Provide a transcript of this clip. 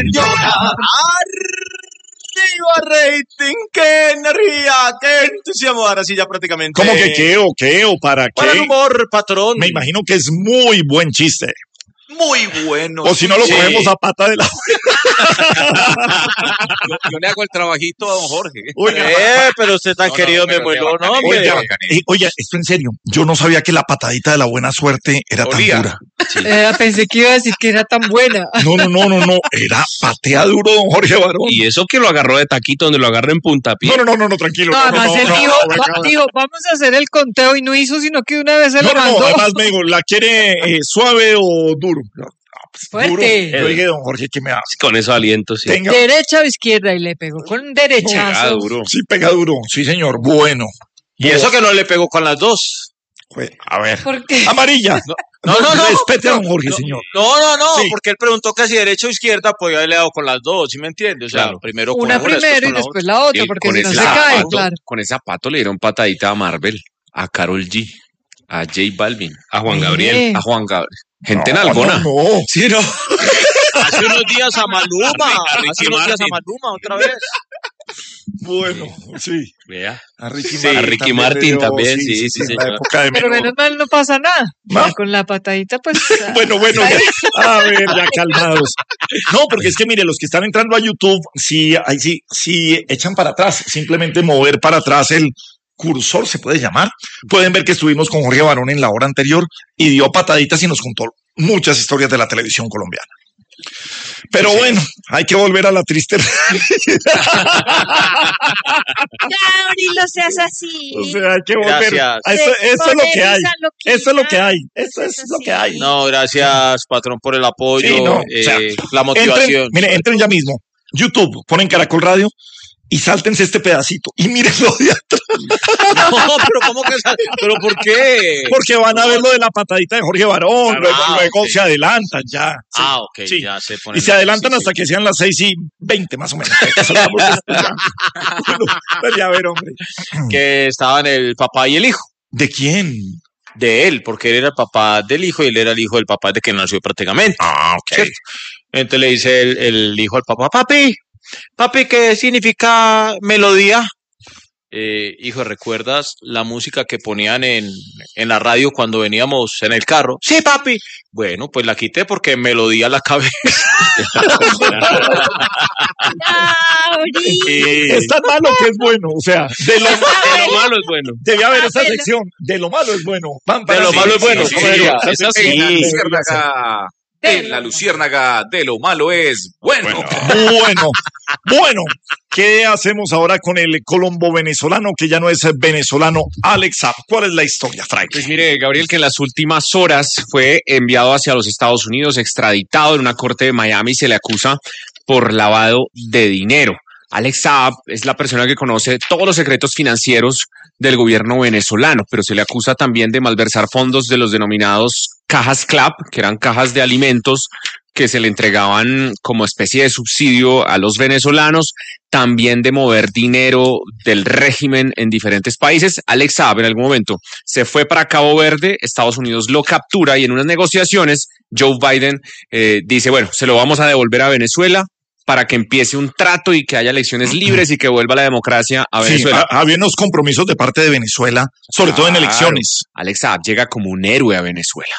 Arriba rating, qué energía, qué entusiasmo. Ahora sí ya prácticamente. ¿Cómo que qué o para qué? Para el humor, patrón. Me imagino que es muy buen chiste. Muy bueno. O si no lo cogemos a pata de la... Yo le hago el trabajito a don Jorge. Oiga, pero usted tan querido me muero, ¿no? Oiga, esto en serio. Yo no sabía que la patadita de la buena suerte era tan dura. Pensé que iba a decir que era tan buena. No. Era patea duro, don Jorge Barón. Y eso que lo agarró de taquito, donde lo agarró en puntapié. No, tranquilo. No, además él dijo, vamos a hacer el conteo y no hizo, sino que una vez se lo mandó. Además me digo, ¿la quiere suave o duro? Fuerte. Yo dije, don Jorge, ¿qué me hace? Con esos alientos, sí. Derecha o izquierda, y le pegó con derechazo. Pega duro. Sí, pega duro. Sí, señor. Bueno. Y eso que no le pegó con las dos. A ver. ¿Por qué? Amarilla. No. Respete a don Jorge, señor. No, Sí. porque él preguntó que si derecha o izquierda podía haberle dado con las dos, ¿sí me entiende? O sea, Claro. primero con Una primero y después la otra, porque si no se cae, claro. Con ese zapato le dieron patadita a Marvel, a Karol G, a J Balvin, a Juan Gabriel, a Juan Gabriel. Gente nalgona. No. Sí, no. Hace unos días a Maluma, otra vez. Bueno, sí. Vea. A Ricky Martin también, sí, en la señor. época de Pero menor. menos mal no pasa nada. ¿No? Ya con la patadita, pues. Bueno, a ver, ya calmados. No, porque es que mire, los que están entrando a YouTube, sí echan para atrás, simplemente mover para atrás el cursor, se puede llamar. Pueden ver que estuvimos con Jorge Barón en la hora anterior y dio pataditas y nos contó muchas historias de la televisión colombiana. Pero bueno, hay que volver a la triste realidad. Gabriel, no seas así. O sea, hay que volver. Gracias. Eso es lo que hay. Loquita. Eso es lo que hay. Eso es lo que hay. No, gracias, patrón, por el apoyo, Sí, no, o sea, la motivación. Entren ya mismo. YouTube, ponen Caracol Radio y sáltense este pedacito y mírenlo de atrás. No, pero ¿cómo que? ¿Pero por qué? Porque van a ver lo de la patadita de Jorge Barón, luego ok. se adelantan ya. Sí. Ok, Sí. ya se ponen. Y se adelantan hasta que sean las 6:20 más o menos. Soltamos esto ya. Bueno, ya ver, hombre. Que estaban el papá y el hijo. ¿De quién? De él, porque él era el papá del hijo y él era el hijo del papá de que nació prácticamente. Ok. ¿Cierto? Entonces le dice el hijo al papá, papi, ¿qué significa melodía? Hijo, ¿recuerdas la música que ponían en la radio cuando veníamos en el carro? Sí, papi. Bueno, pues la quité porque melodía la cabeza. Es tan malo que es bueno. O sea, de lo malo es bueno. debe haber esa sección. De lo malo es bueno. De lo malo es bueno. Sí, ¿Cómo sí, diría? sí, Es así. En la luciérnaga de lo malo es bueno. Bueno, ¿qué hacemos ahora con el colombo venezolano que ya no es venezolano, Alex Saab? ¿Cuál es la historia, Frank? Pues mire, Gabriel, que en las últimas horas fue enviado hacia los Estados Unidos, extraditado en una corte de Miami, se le acusa por lavado de dinero. Alex Saab es la persona que conoce todos los secretos financieros del gobierno venezolano, pero se le acusa también de malversar fondos de los denominados cajas CLAP, que eran cajas de alimentos que se le entregaban como especie de subsidio a los venezolanos, también de mover dinero del régimen en diferentes países. Alex Saab en algún momento se fue para Cabo Verde, Estados Unidos lo captura y en unas negociaciones Joe Biden dice, bueno, se lo vamos a devolver a Venezuela para que empiece un trato y que haya elecciones libres y que vuelva la democracia a Venezuela. Sí, había unos compromisos de parte de Venezuela, sobre todo en elecciones. Alex Saab llega como un héroe a Venezuela.